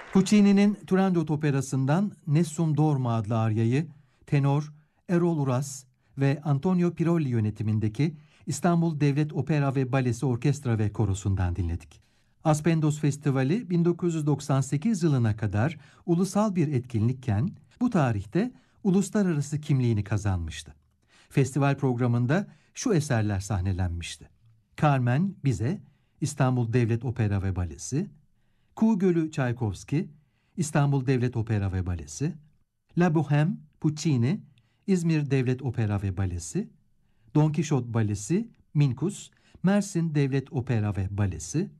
Puccini'nin Turandot Operası'ndan Nessun Dorma adlı aryayı tenor Erol Uras ve Antonio Pirolli yönetimindeki İstanbul Devlet Opera ve Balesi Orkestra ve Korosu'ndan dinledik. Aspendos Festivali 1998 yılına kadar ulusal bir etkinlikken bu tarihte uluslararası kimliğini kazanmıştı. Festival programında şu eserler sahnelenmişti: Carmen Bize, İstanbul Devlet Opera ve Balesi; Kuğu Gölü Çaykovski, İstanbul Devlet Opera ve Balesi; La Bohème, Puccini, İzmir Devlet Opera ve Balesi; Don Kişot Balesi, Minkus, Mersin Devlet Opera ve Balesi;